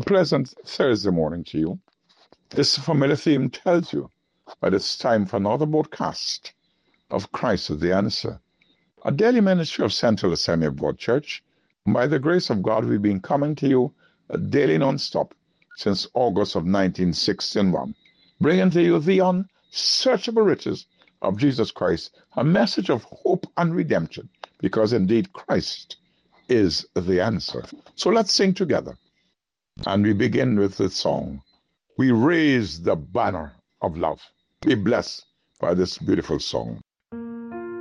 pleasant Thursday morning to you. This familiar theme tells you that it's time for another broadcast of Christ as the Answer, a daily ministry of Central Assembly of God Church. By the grace of God, we've been coming to you daily non-stop since August of 1961, bringing to you the unsearchable riches of Jesus Christ, a message of hope and redemption, because indeed Christ is the answer. So let's sing together. And we begin with the song, We Raise the Banner of Love. Be blessed by this beautiful song.